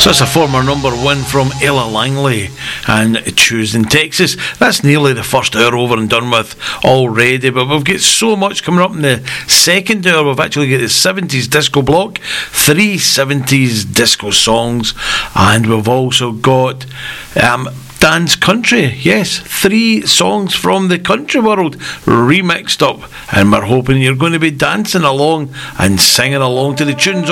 So it's a former number one from Ella Langley and Choosing Texas. That's nearly the first hour over and done with already, but we've got so much coming up in the second hour. We've actually got the 70s disco block, 3 70s disco songs, and we've also got dance country. Yes, 3 songs from the country world remixed up, and we're hoping you're going to be dancing along and singing along to the tunes